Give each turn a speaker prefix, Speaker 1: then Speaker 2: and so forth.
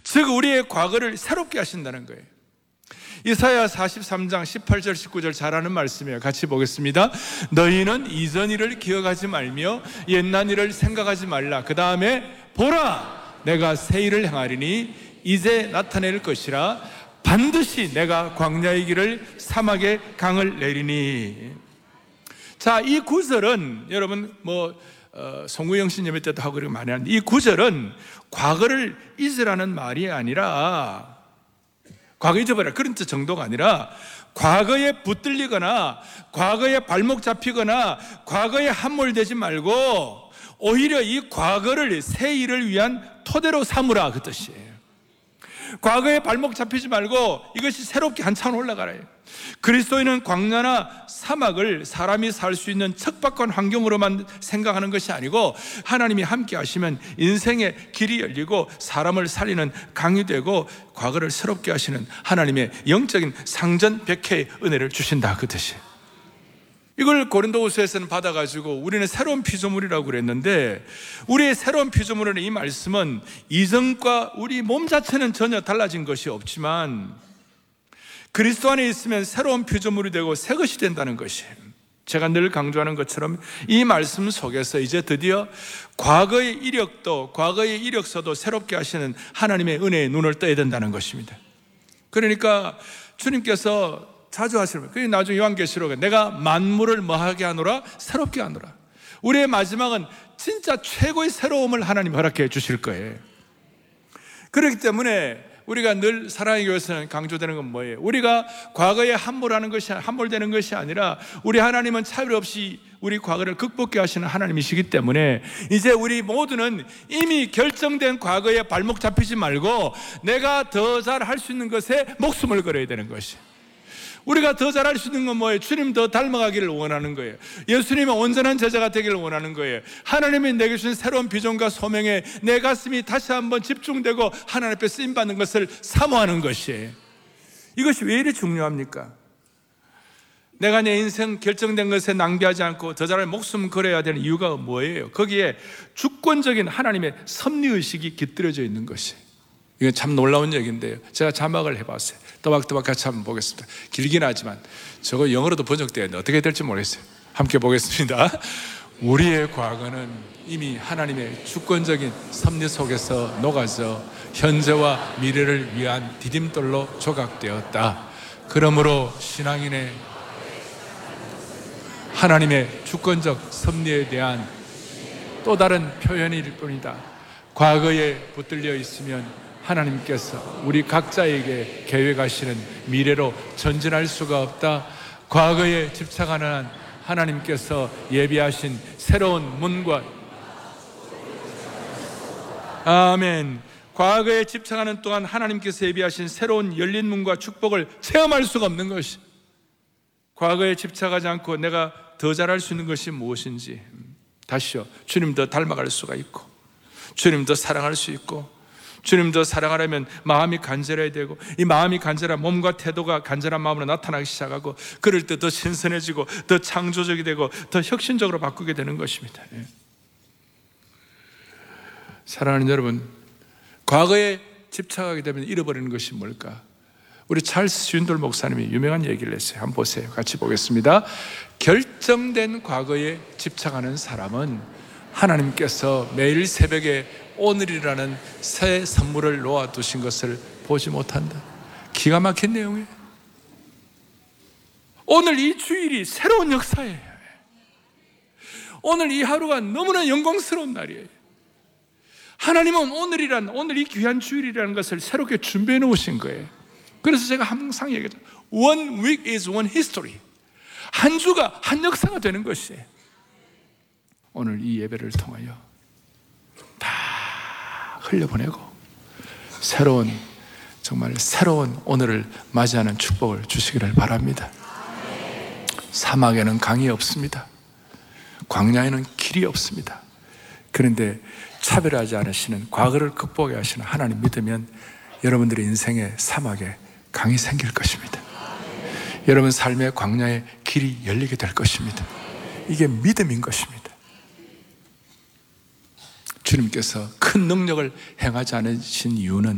Speaker 1: 즉 우리의 과거를 새롭게 하신다는 거예요. 이사야 43장 18절 19절 잘 아는 말씀이에요. 같이 보겠습니다. 너희는 이전 일을 기억하지 말며 옛날 일을 생각하지 말라. 그 다음에 보라, 내가 새 일을 행하리니 이제 나타낼 것이라. 반드시 내가 광야의 길을 사막에 강을 내리니. 자, 이 구절은 여러분 송구영 씨 예배 때도 하고 그렇게 많이 하는데, 이 구절은 과거를 잊으라는 말이 아니라, 과거 잊어버려 그런 정도가 아니라, 과거에 붙들리거나 과거에 발목 잡히거나 과거에 함몰되지 말고 오히려 이 과거를 새 일을 위한 토대로 삼으라, 그 뜻이에요. 과거에 발목 잡히지 말고 이것이 새롭게 한참 올라가라. 그리스도인은 광야나 사막을 사람이 살 수 있는 척박한 환경으로만 생각하는 것이 아니고, 하나님이 함께 하시면 인생의 길이 열리고 사람을 살리는 강이 되고 과거를 새롭게 하시는 하나님의 영적인 상전백회의 은혜를 주신다, 그 뜻이에요. 이걸 고린도후서에서는 받아가지고 우리는 새로운 피조물이라고 그랬는데, 우리의 새로운 피조물은, 이 말씀은 이전과 우리 몸 자체는 전혀 달라진 것이 없지만 그리스도 안에 있으면 새로운 피조물이 되고 새 것이 된다는 것이에요. 제가 늘 강조하는 것처럼 이 말씀 속에서 이제 드디어 과거의 이력도, 과거의 이력서도 새롭게 하시는 하나님의 은혜의 눈을 떠야 된다는 것입니다. 그러니까 주님께서 자주 하시는, 그게 나중에 요한계시록에 내가 만물을 뭐하게 하노라? 새롭게 하노라. 우리의 마지막은 진짜 최고의 새로움을 하나님 허락해 주실 거예요. 그렇기 때문에 우리가 늘 사랑의 교회에서는 강조되는 건 뭐예요? 우리가 과거에 함몰되는 것이 아니라, 우리 하나님은 차별 없이 우리 과거를 극복해 하시는 하나님이시기 때문에 이제 우리 모두는 이미 결정된 과거에 발목 잡히지 말고 내가 더 잘 할 수 있는 것에 목숨을 걸어야 되는 것이에요. 우리가 더 잘할 수 있는 건 뭐예요? 주님 더 닮아가기를 원하는 거예요. 예수님의 온전한 제자가 되기를 원하는 거예요. 하나님이 내게 주신 새로운 비전과 소명에 내 가슴이 다시 한번 집중되고 하나님 앞에 쓰임받는 것을 사모하는 것이에요. 이것이 왜 이리 중요합니까? 내가 내 인생 결정된 것에 낭비하지 않고 더 잘할 목숨 걸어야 되는 이유가 뭐예요? 거기에 주권적인 하나님의 섭리의식이 깃들여져 있는 것이에요. 이건 참 놀라운 얘기인데요, 제가 자막을 해봤어요. 또박또박 같이 한번 보겠습니다. 길긴 하지만 저거 영어로도 번역되었는데 어떻게 될지 모르겠어요. 함께 보겠습니다. 우리의 과거는 이미 하나님의 주권적인 섭리 속에서 녹아져 현재와 미래를 위한 디딤돌로 조각되었다. 그러므로 신앙인의 하나님의 주권적 섭리에 대한 또 다른 표현일 뿐이다. 과거에 붙들려 있으면 하나님께서 우리 각자에게 계획하시는 미래로 전진할 수가 없다. 과거에 집착하는 한 하나님께서 예비하신 새로운 문과, 아멘, 과거에 집착하는 동안 하나님께서 예비하신 새로운 열린 문과 축복을 체험할 수가 없는 것이, 과거에 집착하지 않고 내가 더 잘할 수 있는 것이 무엇인지, 다시요, 주님 더 닮아갈 수가 있고, 주님 더 사랑할 수 있고, 주님 더 사랑하려면 마음이 간절해야 되고, 이 마음이 간절한 몸과 태도가 간절한 마음으로 나타나기 시작하고, 그럴 때 더 신선해지고 더 창조적이 되고 더 혁신적으로 바꾸게 되는 것입니다. 사랑하는 여러분, 과거에 집착하게 되면 잃어버리는 것이 뭘까? 우리 찰스 스윈돌 목사님이 유명한 얘기를 했어요. 한번 보세요. 같이 보겠습니다. 결정된 과거에 집착하는 사람은 하나님께서 매일 새벽에 오늘이라는 새 선물을 놓아두신 것을 보지 못한다. 기가 막힌 내용이에요. 오늘 이 주일이 새로운 역사예요. 오늘 이 하루가 너무나 영광스러운 날이에요. 하나님은 오늘 이 귀한 주일이라는 것을 새롭게 준비해 놓으신 거예요. 그래서 제가 항상 얘기하죠. One week is one history. 한 주가 한 역사가 되는 것이에요. 오늘 이 예배를 통하여 다 흘려보내고 정말 새로운 오늘을 맞이하는 축복을 주시기를 바랍니다. 사막에는 강이 없습니다. 광야에는 길이 없습니다. 그런데 차별하지 않으시는, 과거를 극복해 하시는 하나님 믿으면 여러분들의 인생의 사막에 강이 생길 것입니다. 여러분 삶의 광야에 길이 열리게 될 것입니다. 이게 믿음인 것입니다. 주님께서 큰 능력을 행하지 않으신 이유는